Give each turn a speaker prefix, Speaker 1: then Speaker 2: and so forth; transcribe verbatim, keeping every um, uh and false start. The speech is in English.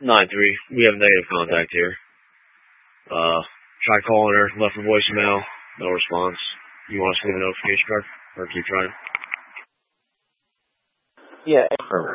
Speaker 1: nine three. We have negative contact here. Uh, tried calling her, left a voicemail, no response. You want us to leave a notification card? Or keep trying?
Speaker 2: Yeah.